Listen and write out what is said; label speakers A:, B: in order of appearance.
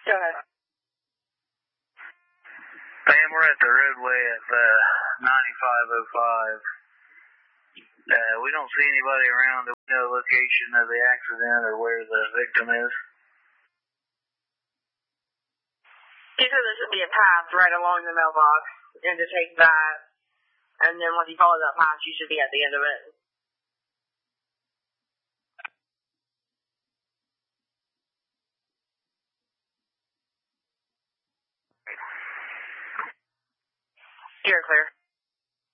A: Go ahead.
B: Ma'am, we're at the roadway at 9505. We don't see anybody around. Do we know the location of the accident or where the victim is?
A: He said there should be a path right along the mailbox, and to take that, and then once you follow that path, you should be at the end of it. You're clear.